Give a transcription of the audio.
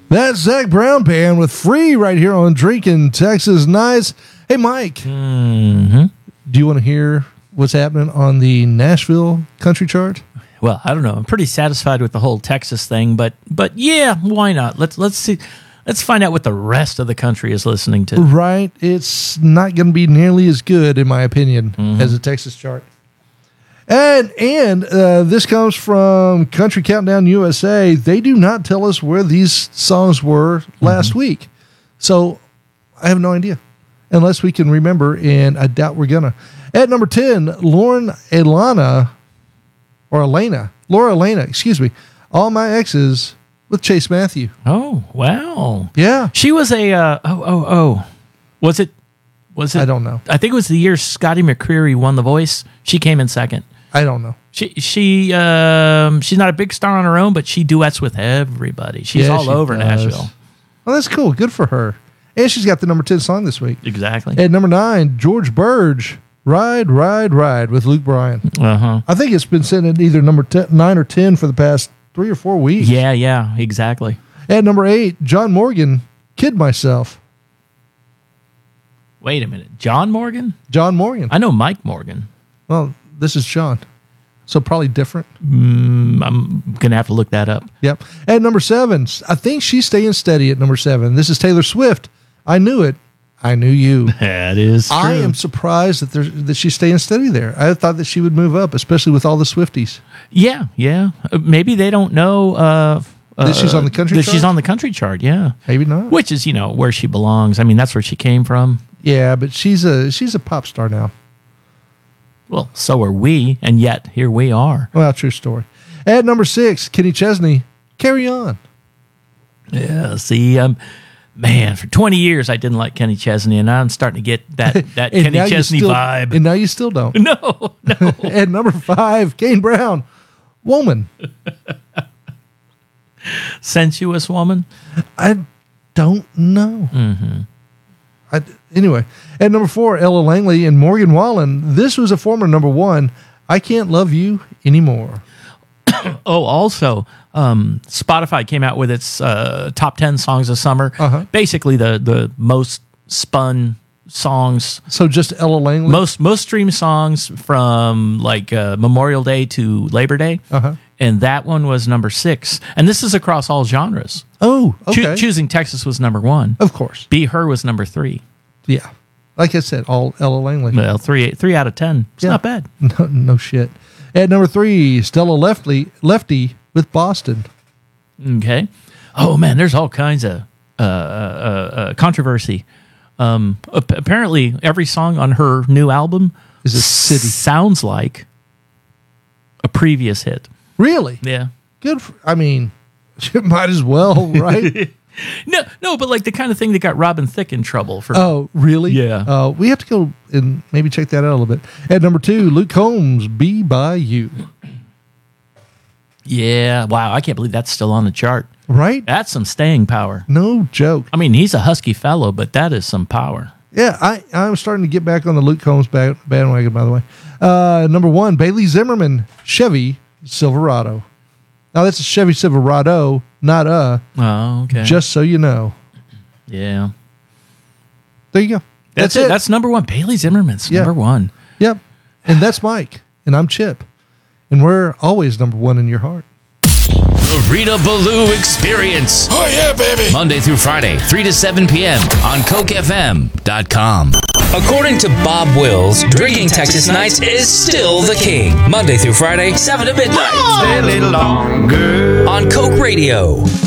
That's Zach Brown Band with Free right here on Drinking Texas Nights. Hey, Mike. Mm-hmm. Do you want to hear what's happening on the Nashville country chart? Well, I don't know. I'm pretty satisfied with the whole Texas thing, but yeah, why not? Let's see. Let's find out what the rest of the country is listening to. Right. It's not going to be nearly as good, in my opinion, as the Texas chart. And this comes from Country Countdown USA. They do not tell us where these songs were last week. So I have no idea, unless we can remember, and I doubt we're going to. At number 10, Laura Elena, excuse me, All My Exes with Chase Matthew. Oh, wow. Yeah. She was a, Was it? I don't know. I think it was the year Scotty McCreery won The Voice. She came in second. I don't know. She's not a big star on her own, but she duets with everybody. She's all over Nashville. Well, that's cool. Good for her. And she's got the number 10 song this week. Exactly. At number 9, George Burge, Ride, Ride, Ride with Luke Bryan. Uh-huh. I think it's been sitting at either number 9 or 10 for the past 3 or 4 weeks. Yeah, exactly. At number 8, John Morgan, Kid Myself. Wait a minute. John Morgan? John Morgan. I know Mike Morgan. Well, this is John. So probably different. I'm going to have to look that up. Yep. At number 7, I think she's staying steady at number 7. This is Taylor Swift. I Knew It. I Knew You. That is true. I am surprised that she's staying steady there. I thought that she would move up, especially with all the Swifties. Yeah. Maybe they don't know that she's on the country chart? She's on the country chart, yeah. Maybe not. Which is, where she belongs. I mean, that's where she came from. Yeah, but she's a pop star now. Well, so are we, and yet here we are. Well, true story. At number 6, Kenny Chesney, Carry On. Yeah, see, man, for 20 years I didn't like Kenny Chesney, and now I'm starting to get that Kenny Chesney vibe. And now you still don't. No. At number 5, Kane Brown, Woman. Sensuous Woman? I don't know. Mm-hmm. Anyway, at number 4, Ella Langley and Morgan Wallen. This was a former number 1, I Can't Love You Anymore. Oh, also, Spotify came out with its top 10 songs of summer. Uh-huh. Basically, the most spun songs. So just Ella Langley? Most streamed songs from like Memorial Day to Labor Day. Uh-huh. And that one was number 6. And this is across all genres. Oh, okay. Choosing Texas was number 1. Of course. Be Her was number 3. Yeah. Like I said, all Ella Langley. Well, 3 out of 10. It's not bad. No shit. At number 3, Stella Lefty with Boston. Okay. Oh, man, there's all kinds of controversy. Apparently, every song on her new album is a city. Sounds like a previous hit. Really? Yeah. Good. You might as well, right? No, but like the kind of thing that got Robin Thicke in trouble for. Oh, really? Yeah. We have to go and maybe check that out a little bit. At number 2, Luke Combs, Be By You. Yeah. Wow. I can't believe that's still on the chart. Right? That's some staying power. No joke. I mean, he's a husky fellow, but that is some power. Yeah, I'm starting to get back on the Luke Combs bandwagon, by the way. Number 1, Bailey Zimmerman, Chevy Silverado. Now, that's a Chevy Silverado, not Oh, okay. just so you know. Yeah. There you go. That's it. That's number 1. Bailey Zimmerman's number 1. Yep. And that's Mike. And I'm Chip. And we're always number 1 in your heart. The Rita Ballou Experience. Oh, yeah, baby. Monday through Friday, 3 to 7 p.m. on CokeFM.com. According to Bob Wills, Drinking Texas Nights is still the king. Monday through Friday, 7 to midnight. Stay a little longer. On Coke Radio.